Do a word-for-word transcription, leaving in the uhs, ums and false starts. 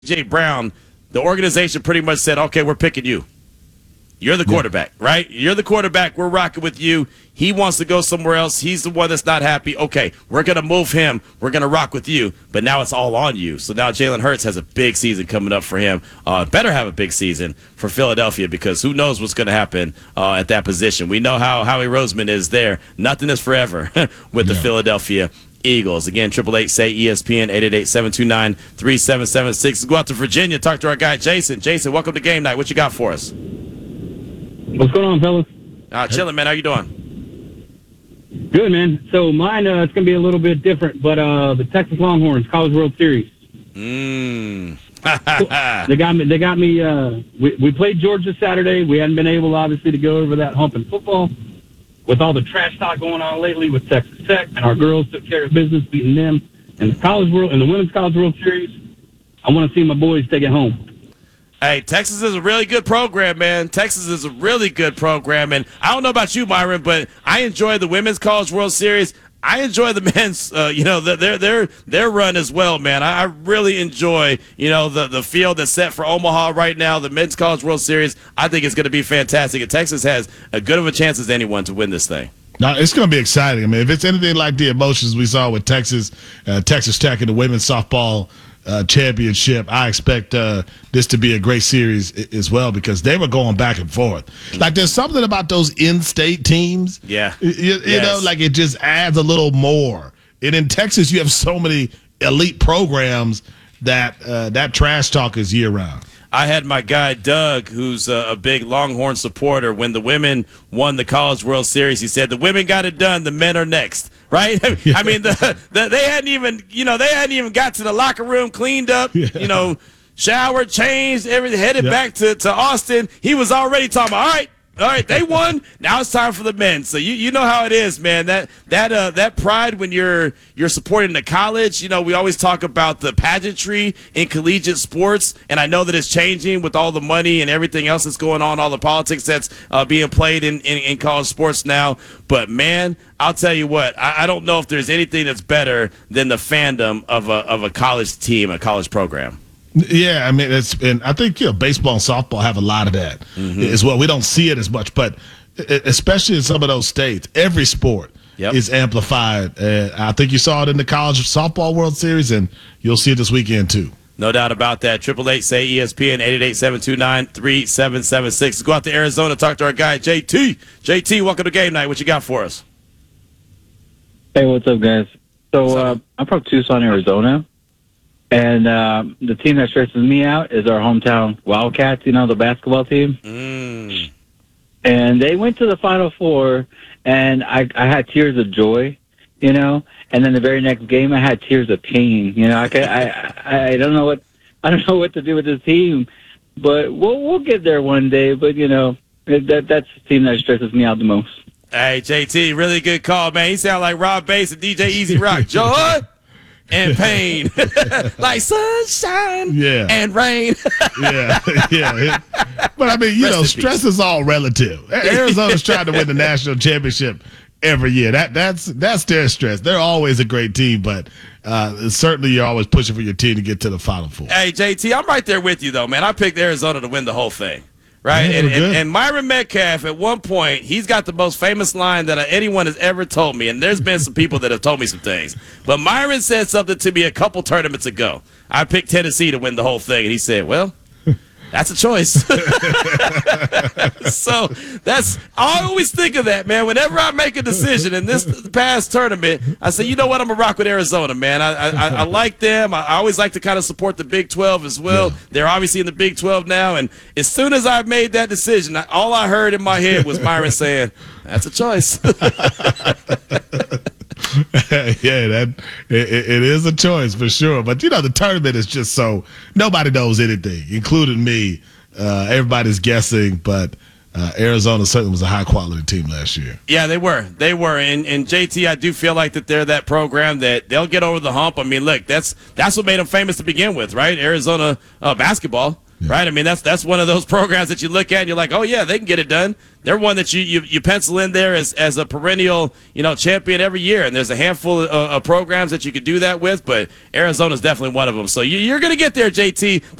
J. Brown, the organization pretty much said, okay, we're picking you. You're the quarterback, yeah. right? You're the quarterback. We're rocking with you. He wants to go somewhere else. He's the one that's not happy. Okay, we're going to move him. We're going to rock with you. But now it's all on you. So now Jalen Hurts has a big season coming up for him. Uh, better have a big season for Philadelphia because who knows what's going to happen uh, at that position. We know how Howie Roseman is there. Nothing is forever with the yeah. Philadelphia Eagles. Again, triple eight say E S P N, eight eight eight, seven two nine, three seven seven six. Let's go out to Virginia, talk to our guy Jason. Jason, welcome to Game Night. What you got for us? What's going on, fellas? Uh, chilling, man. How you doing? Good, man. So mine, uh, it's going to be a little bit different, but uh, the Texas Longhorns College World Series. Mm. they got me. They got me. Uh, we, we played Georgia Saturday. We hadn't been able, obviously, to go over that hump in football. With all the trash talk going on lately with Texas Tech, and our girls took care of business, beating them in the College World in the Women's College World Series. I want to see my boys take it home. Hey, Texas is a really good program, man. Texas is a really good program, and I don't know about you, Myron, but I enjoy the Women's College World Series. I enjoy the men's, uh, you know, their their their run as well, man. I, I really enjoy, you know, the the field that's set for Omaha right now. The Men's College World Series, I think it's going to be fantastic. And Texas has as good of a chance as anyone to win this thing. No, it's going to be exciting. I mean, if it's anything like the emotions we saw with Texas, uh, Texas Tech in the women's softball uh, championship, I expect uh, this to be a great series as well because they were going back and forth. Like there's something about those in-state teams. Yeah. You, you yes. know, like it just adds a little more. And in Texas, you have so many elite programs that uh, that trash talk is year-round. I had my guy Doug, who's a, a big Longhorn supporter. When the women won the College World Series, he said, the women got it done, the men are next. Right? I mean, the, the, they hadn't even, you know, they hadn't even got to the locker room, cleaned up, yeah. you know, showered, changed, everything, headed yep. back to, to Austin. He was already talking about, all right, all right, they won. Now it's time for the men. So you, you know how it is, man. That that uh, that pride when you're you're supporting the college. You know, we always talk about the pageantry in collegiate sports, and I know that it's changing with all the money and everything else that's going on, all the politics that's uh, being played in, in, in college sports now. But man, I'll tell you what, I, I don't know if there's anything that's better than the fandom of a of a college team, a college program. Yeah, I mean, it's and I think you know baseball and softball have a lot of that mm-hmm. as well. We don't see it as much, but especially in some of those states, every sport yep. is amplified. Uh, I think you saw it in the College Softball World Series, and you'll see it this weekend too. No doubt about that. Triple eight say E S P N eight eight eight, seven two nine, three seven seven six. Let's go out to Arizona, talk to our guy J T. J T, welcome to Game Night. What you got for us? Hey, what's up, guys? So uh, I'm from Tucson, Arizona. And uh, the team that stresses me out is our hometown Wildcats, you know, the basketball team. Mm. And they went to the Final Four, and I, I had tears of joy, you know. And then the very next game, I had tears of pain. You know, I, I, I don't know what I don't know what to do with this team, but we'll we'll get there one day. But you know, that that's the team that stresses me out the most. Hey, J T, really good call, man. He sound like Rob Bass and D J Easy Rock. Joy and pain, like sunshine yeah. and rain. yeah, yeah. But I mean, you Rest know, stress peace. Is all relative. Arizona's trying to win the national championship every year. That that's that's their stress. They're always a great team, but uh, certainly you're always pushing for your team to get to the Final Four. Hey, J T, I'm right there with you though, man. I picked Arizona to win the whole thing. Right, yeah, and, and, and Myron Metcalf, at one point, he's got the most famous line that anyone has ever told me, and there's been some people that have told me some things. But Myron said something to me a couple tournaments ago. I picked Tennessee to win the whole thing, and he said, well, that's a choice. So that's I always think of that, man. Whenever I make a decision in this past tournament, I say, you know what, I'm gonna rock with Arizona, man. I I, I like them. I always like to kind of support the Big twelve as well. Yeah. They're obviously in the Big twelve now, and as soon as I made that decision, all I heard in my head was Myron saying, "That's a choice." yeah, that it, it is a choice for sure. But you know, the tournament is just so nobody knows anything, including me. Uh, everybody's guessing, but uh, Arizona certainly was a high quality team last year. Yeah, they were. They were. And, and J T, I do feel like that they're that program that they'll get over the hump. I mean, look, that's that's what made them famous to begin with, right? Arizona uh, basketball. right? I mean, that's that's one of those programs that you look at and you're like, oh yeah, they can get it done. They're one that you, you, you pencil in there as, as a perennial, you know, champion every year. And there's a handful of, of programs that you could do that with, but Arizona's definitely one of them. So you, you're going to get there, J T.